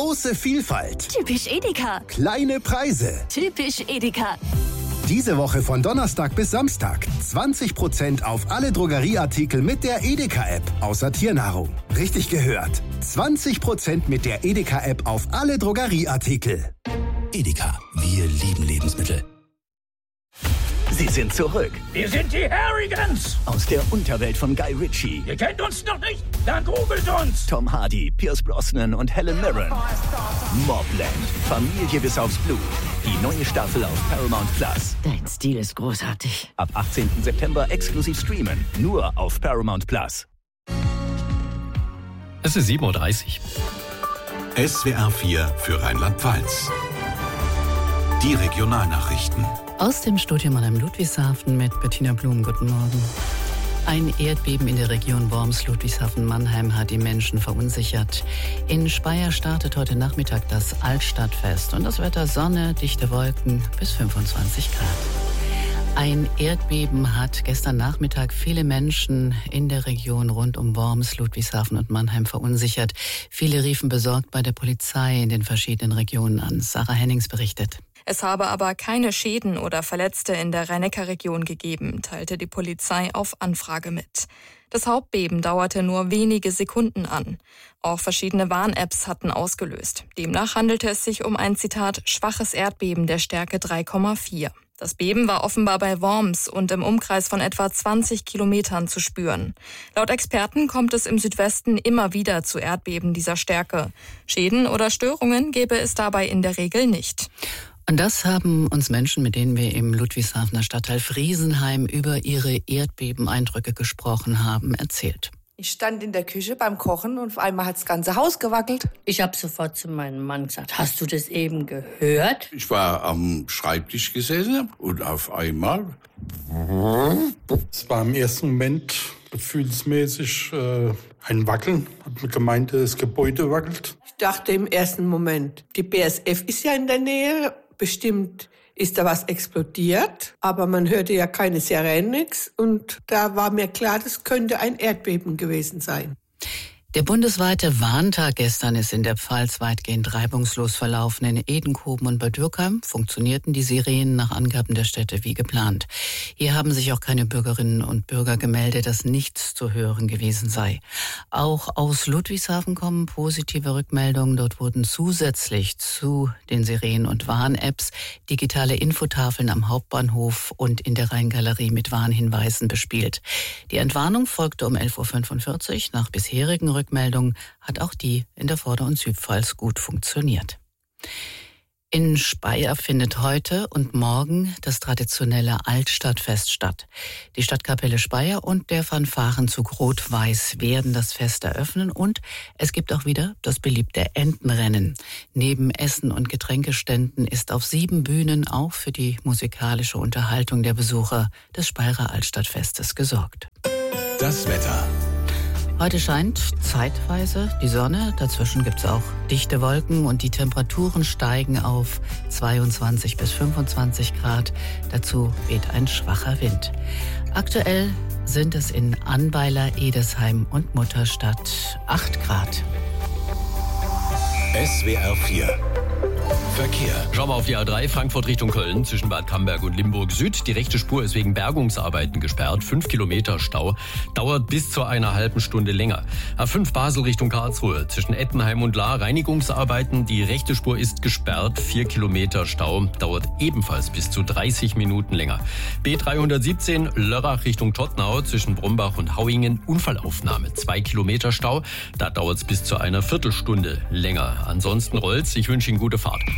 Große Vielfalt. Typisch Edeka. Kleine Preise. Typisch Edeka. Diese Woche von Donnerstag bis Samstag 20% auf alle Drogerieartikel mit der Edeka-App, außer Tiernahrung. Richtig gehört. 20% mit der Edeka-App auf alle Drogerieartikel. Edeka, wir lieben Lebensmittel. Sie sind zurück. Wir sind die Harrigans. Aus der Unterwelt von Guy Ritchie. Ihr kennt uns noch nicht? Dann googelt uns. Tom Hardy, Pierce Brosnan und Helen Mirren. Mobland, Familie bis aufs Blut. Die neue Staffel auf Paramount Plus. Dein Stil ist großartig. Ab 18. September exklusiv streamen. Nur auf Paramount Plus. Es ist 7:30 Uhr. SWR 4 für Rheinland-Pfalz. Die Regionalnachrichten. Aus dem Studio Mannheim Ludwigshafen mit Bettina Blum. Guten Morgen. Ein Erdbeben in der Region Worms-Ludwigshafen-Mannheim hat die Menschen verunsichert. In Speyer startet heute Nachmittag das Altstadtfest und das Wetter Sonne, dichte Wolken bis 25 Grad. Ein Erdbeben hat gestern Nachmittag viele Menschen in der Region rund um Worms, Ludwigshafen und Mannheim verunsichert. Viele riefen besorgt bei der Polizei in den verschiedenen Regionen an. Sarah Hennings berichtet. Es habe aber keine Schäden oder Verletzte in der Rhein-Neckar-Region gegeben, teilte die Polizei auf Anfrage mit. Das Hauptbeben dauerte nur wenige Sekunden an. Auch verschiedene Warn-Apps hatten ausgelöst. Demnach handelte es sich um ein, Zitat, schwaches Erdbeben der Stärke 3,4. Das Beben war offenbar bei Worms und im Umkreis von etwa 20 Kilometern zu spüren. Laut Experten kommt es im Südwesten immer wieder zu Erdbeben dieser Stärke. Schäden oder Störungen gäbe es dabei in der Regel nicht. Und das haben uns Menschen, mit denen wir im Ludwigshafener Stadtteil Friesenheim über ihre Erdbebeneindrücke gesprochen haben, erzählt. Ich stand in der Küche beim Kochen und auf einmal hat das ganze Haus gewackelt. Ich habe sofort zu meinem Mann gesagt, hast du das eben gehört? Ich war am Schreibtisch gesessen und auf einmal... Es war im ersten Moment gefühlsmäßig ein Wackeln. Hat man gemeint, das Gebäude wackelt. Ich dachte im ersten Moment, die BASF ist ja in der Nähe. Bestimmt ist da was explodiert, aber man hörte ja keine Sirenen, nix. Und da war mir klar, das könnte ein Erdbeben gewesen sein. Der bundesweite Warntag gestern ist in der Pfalz weitgehend reibungslos verlaufen. In Edenkoben und Bad Dürkheim funktionierten die Sirenen nach Angaben der Städte wie geplant. Hier haben sich auch keine Bürgerinnen und Bürger gemeldet, dass nichts zu hören gewesen sei. Auch aus Ludwigshafen kommen positive Rückmeldungen. Dort wurden zusätzlich zu den Sirenen und Warn-Apps digitale Infotafeln am Hauptbahnhof und in der Rheingalerie mit Warnhinweisen bespielt. Die Entwarnung folgte um 11.45 Uhr. Nach bisherigen Rückmeldung hat auch die in der Vorder- und Südpfalz gut funktioniert. In Speyer findet heute und morgen das traditionelle Altstadtfest statt. Die Stadtkapelle Speyer und der Fanfarenzug Rot-Weiß werden das Fest eröffnen und es gibt auch wieder das beliebte Entenrennen. Neben Essen und Getränkeständen ist auf 7 Bühnen auch für die musikalische Unterhaltung der Besucher des Speyerer Altstadtfestes gesorgt. Das Wetter. Heute scheint zeitweise die Sonne, dazwischen gibt es auch dichte Wolken und die Temperaturen steigen auf 22 bis 25 Grad. Dazu weht ein schwacher Wind. Aktuell sind es in Annweiler, Edesheim und Mutterstadt 8 Grad. SWR 4 Verkehr. Schauen wir auf die A3 Frankfurt Richtung Köln zwischen Bad Camberg und Limburg Süd. Die rechte Spur ist wegen Bergungsarbeiten gesperrt. 5 Kilometer Stau. Dauert bis zu einer halben Stunde länger. A5 Basel Richtung Karlsruhe zwischen Ettenheim und Lahr. Reinigungsarbeiten. Die rechte Spur ist gesperrt. 4 Kilometer Stau. Dauert ebenfalls bis zu 30 Minuten länger. B317 Lörrach Richtung Todtnau zwischen Brombach und Hauingen. Unfallaufnahme. 2 Kilometer Stau. Da dauert es bis zu einer Viertelstunde länger. Ansonsten rollt's. Ich wünsche Ihnen gute Fahrt.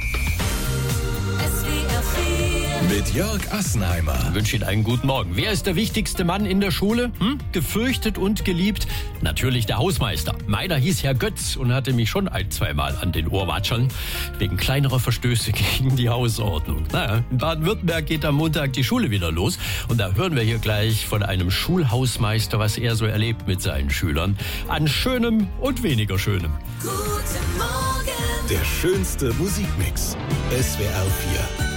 Mit Jörg Assenheimer. Ich wünsche Ihnen einen guten Morgen. Wer ist der wichtigste Mann in der Schule? Gefürchtet und geliebt? Natürlich der Hausmeister. Meiner hieß Herr Götz und hatte mich schon 1-2 Mal an den Ohrwatscheln wegen kleinerer Verstöße gegen die Hausordnung. Naja, in Baden-Württemberg geht am Montag die Schule wieder los. Und da hören wir hier gleich von einem Schulhausmeister, was er so erlebt mit seinen Schülern. An Schönem und weniger Schönem. Guten Morgen. Der schönste Musikmix. SWR 4.